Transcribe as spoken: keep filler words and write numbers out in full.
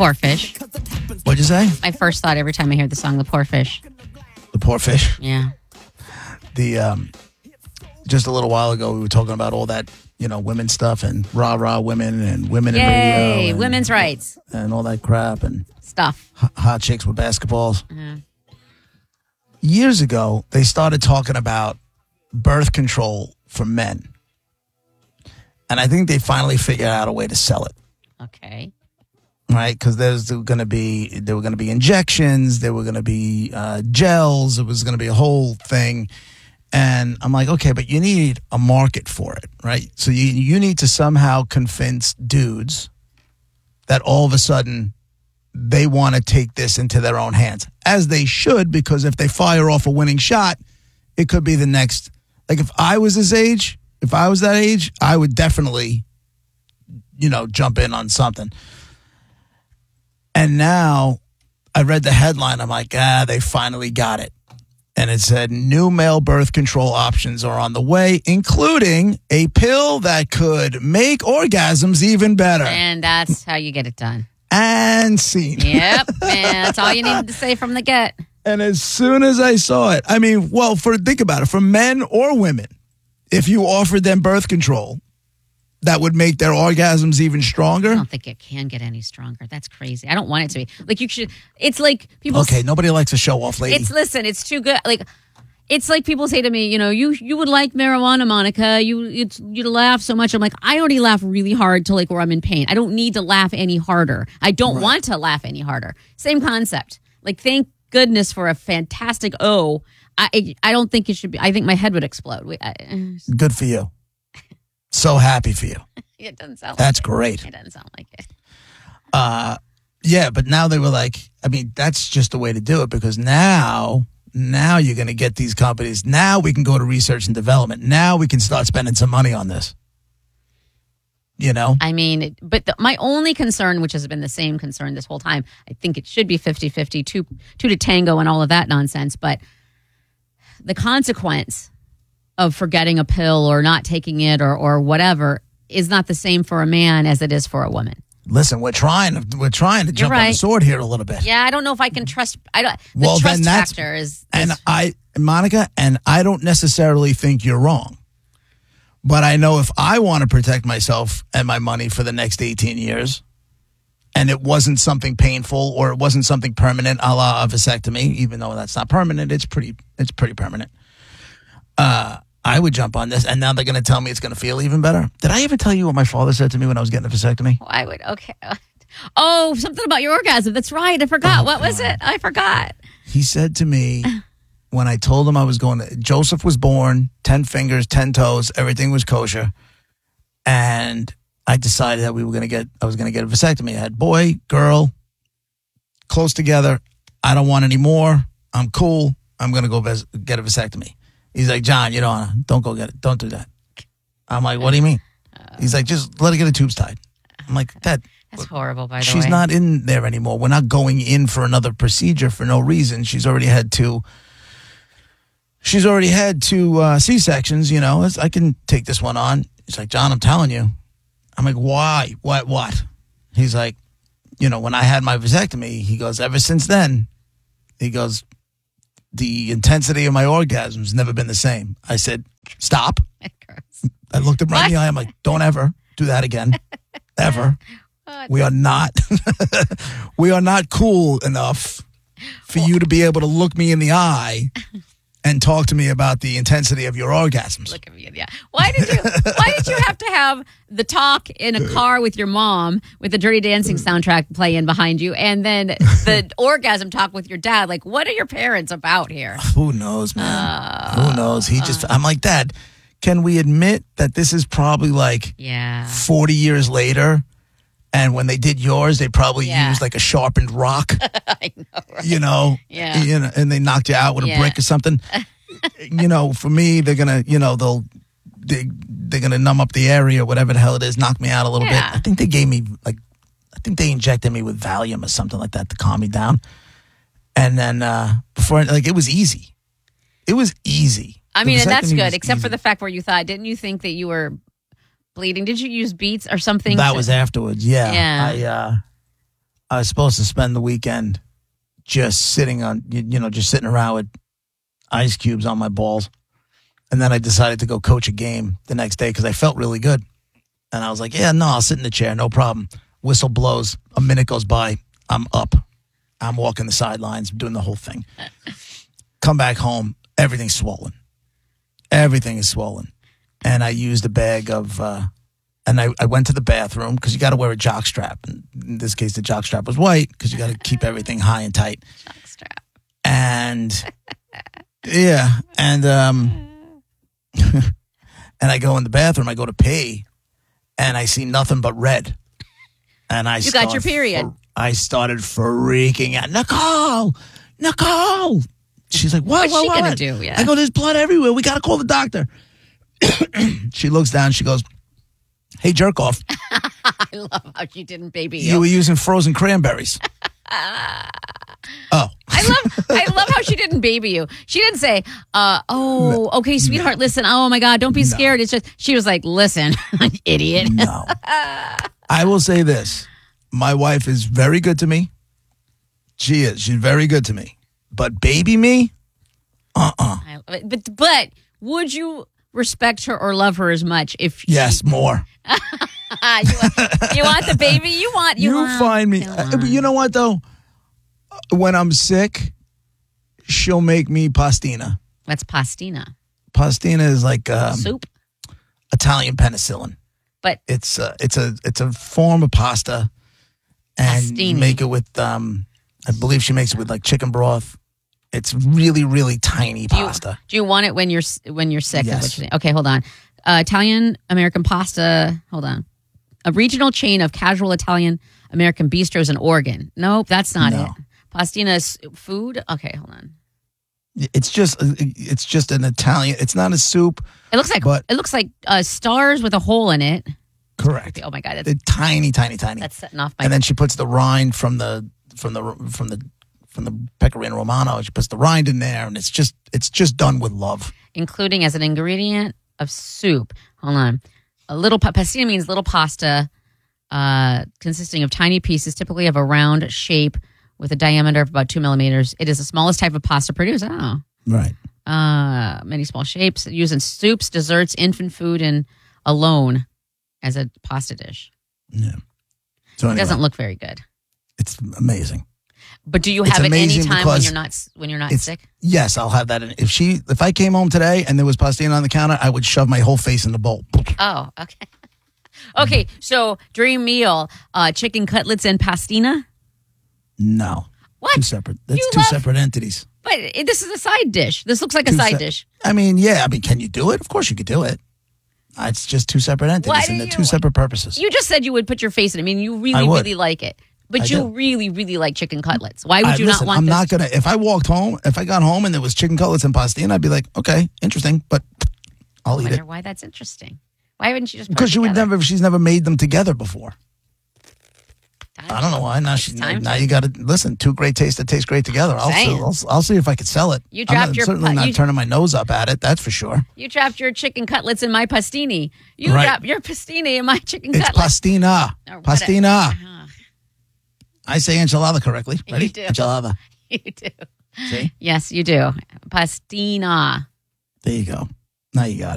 Poor fish. What'd you say? My first thought every time I hear the song, the poor fish. The poor fish. Yeah. The um, just a little while ago, we were talking about all that, you know, women stuff and rah rah women and women in radio. Yay, and, women's rights. and all that crap and Stuff. hot, hot chicks with basketballs. Uh-huh. Years ago, they started talking about birth control for men, and I think they finally figured out a way to sell it. Okay. Right, because there's going to be there were going to be injections, there were going to be uh, gels, it was going to be a whole thing, and I'm like, okay, but you need a market for it, right? So you you need to somehow convince dudes that all of a sudden they want to take this into their own hands, as they should, because if they fire off a winning shot, it could be the next. Like if I was his age, if I was that age, I would definitely, you know, jump in on something. And now I read the headline. I'm like, ah, they finally got it. And it said new male birth control options are on the way, including a pill that could make orgasms even better. And that's how you get it done. And scene. Yep. And that's all you needed to say from the get. And as soon as I saw it, I mean, well, for think about it, for men or women, if you offered them birth control, that would make their orgasms even stronger? I don't think it can get any stronger. That's crazy. I don't want it to be. Like, you should, it's like people. Okay, nobody likes a show off lady. It's, listen, it's too good. Like, it's like people say to me, you know, you you would like marijuana, Monica. You it's, you'd laugh so much. I'm like, I already laugh really hard to like where I'm in pain. I don't need to laugh any harder. I don't Right. want to laugh any harder. Same concept. Like, thank goodness for a fantastic O. I I don't think it should be. I think my head would explode. We, I, Good for you. So happy for you. it doesn't sound. That's like great. It. it doesn't sound like it. Uh, yeah, but now they were like, I mean, that's just the way to do it, because now, now you're going to get these companies. Now we can go to research and development. Now we can start spending some money on this. You know? I mean, it- but the, my only concern, which has been the same concern this whole time, I think it should be fifty-fifty, two, two to tango and all of that nonsense. But the consequence of forgetting a pill or not taking it or, or whatever is not the same for a man as it is for a woman. Listen, we're trying, we're trying to jump on the right. sword here a little bit. Yeah, I don't know if I can trust. I don't. The Well, trust then that's- factor is, is And I, Monica, and I don't necessarily think you're wrong. But I know if I want to protect myself and my money for the next eighteen years, and it wasn't something painful or it wasn't something permanent, a la a vasectomy, even though that's not permanent, it's pretty, it's pretty permanent. Uh, I would jump on this, and now they're going to tell me it's going to feel even better. Did I ever tell you what my father said to me when I was getting a vasectomy? I would. Okay. Oh, something about your orgasm. That's right. I forgot. Oh, what was God. it? I forgot. He said to me when I told him I was going to, Joseph was born, ten fingers, ten toes, everything was kosher. And I decided that we were going to get, I was going to get a vasectomy. I had boy, girl, close together. I don't want any more. I'm cool. I'm going to go vas- get a vasectomy. He's like, John, you don't, don't go get it. Don't do that. I'm like, what do you mean? He's like, just let her get the tubes tied. I'm like, Dad, That's horrible, by the way. she's not in there anymore. We're not going in for another procedure for no reason. She's already had two. She's already had two uh, C-sections. You know, It's- I can take this one on. He's like, John, I'm telling you. I'm like, why? What? What? He's like, you know, when I had my vasectomy, he goes, ever since then, he goes, the intensity of my orgasm has never been the same. I said, stop. I looked him right in the eye. I'm like, don't ever do that again. Ever. We are not, we are not cool enough for you to be able to look me in the eye and talk to me about the intensity of your orgasms. Look at me. Yeah. Why did you? Why did you have to have the talk in a car with your mom with the Dirty Dancing soundtrack playing behind you, and then the orgasm talk with your dad? Like, what are your parents about here? Who knows, man? Uh, Who knows? He just, I'm like, Dad, can we admit that this is probably like Yeah. forty years later? And when they did yours, they probably Yeah. used like a sharpened rock, I know. Right? you know, Yeah. you know, and they knocked you out with Yeah. a brick or something. You know, for me, they're gonna, you know, they'll they they're gonna numb up the area, whatever the hell it is, knock me out a little Yeah. bit. I think they gave me like, I think they injected me with Valium or something like that to calm me down. And then uh before, like, it was easy. It was easy. I The mean, and that's vasectomy good, was except easy. for the fact where you thought, didn't you think that you were bleeding? Did you use beets or something? That to- was afterwards. Yeah. Yeah. I uh, I was supposed to spend the weekend just sitting on, you you know, just sitting around with ice cubes on my balls. And then I decided to go coach a game the next day because I felt really good. And I was like, yeah, no, I'll sit in the chair, no problem. Whistle blows, a minute goes by, I'm up. I'm walking the sidelines, doing the whole thing. Come back home, everything's swollen. Everything is swollen. And I used a bag of, uh, and I, I went to the bathroom because you got to wear a jock strap. And in this case, the jock strap was white because you got to keep everything high and tight. Jock strap. And, yeah, and, um, and I go in the bathroom, I go to pee, and I see nothing but red. And I You start got your period. fr- I started freaking out. Nicole, Nicole. She's like, what? What's what, she what? gonna do? Yeah. I go, there's blood everywhere. We got to call the doctor. She looks down. She goes, hey, jerk off. I love how she didn't baby you. You were using frozen cranberries. Oh. I love I love how she didn't baby you. She didn't say, uh, oh, okay, sweetheart, listen, oh my God, don't be scared. It's just she was like, listen, idiot. No. I will say this. My wife is very good to me. She is. She's very good to me. But baby me? Uh-uh. I- But but would you respect her or love her as much if she, Yes, more. you, want, you want the baby? You want you, You want, find me. Come uh, on. You know what, though? When I'm sick, she'll make me pastina. What's pastina? Pastina is like um, Soup? Italian penicillin. But It's a, it's a it's a form of pasta, and you Pastini. make it with um, I believe she makes it with like chicken broth. It's really really tiny do you, pasta. do you want it when you're s- when you're sick? is Yes. what you're saying? Okay, hold on. Uh, Italian American pasta. Hold on. A regional chain of casual Italian American bistros in Oregon. Nope, that's not No. it. Pastina is food. Okay, hold on. It's just it's just an Italian. It's not a soup. It looks like But- it looks like uh, stars with a hole in it. Correct. Oh my God, that's, They're tiny, tiny, tiny. that's setting off my. And then she puts the rind from the from the from the from the pecorino romano. She puts the rind in there, and it's just it's just done with love. including as an ingredient of soup. Hold on. A little pa- pastina means little pasta, uh, consisting of tiny pieces, typically of a round shape with a diameter of about two millimeters. It is the smallest type of pasta produced. Oh, Right. uh, many small shapes used in soups, desserts, infant food, and alone as a pasta dish. Yeah. So It anyway, doesn't look very good. it's amazing. But do you It's have it any amazing time when because you're not s- when you're not it's- sick? Yes, I'll have that. In. If she if I came home today and there was pastina on the counter, I would shove my whole face in the bowl. Oh, okay. Okay, so dream meal: uh, chicken cutlets and pastina. No. What? Two separate. That's You two love- separate entities. But it, this is a side dish. This looks like a Two side se- dish. I mean, yeah. I mean, can you do it? Of course you could do it. Uh, It's just two separate Why entities do and they're you- two separate purposes. You just said you would put your face in it. I mean, you I really, would. really like it. But I you do. really, really like chicken cutlets. Why would I- you listen, not want I'm this? not gonna. If I walked home, if I got home and there was chicken cutlets and pastina, I'd be like, okay, interesting, but I'll I eat wonder it why that's interesting. Why wouldn't you just put because it she would together? never. She's never made them together before. Time I don't know to- why. Now it's she. time Now to- you got to listen. Two great tastes that taste great together. I'll see, Saying. I'll, I'll see if I could sell it. You I'm dropped not, your certainly pu- not you- turning my nose up at it. That's for sure. You dropped your chicken cutlets in my pastini. You Right. dropped your pastini in my chicken It's cutlets. pastina. Or what- Pastina. Uh-huh. I say enchilada correctly. You Ready? do. Enchilada. You do. See? Yes, you do. Pastina. There you go. Now you got it.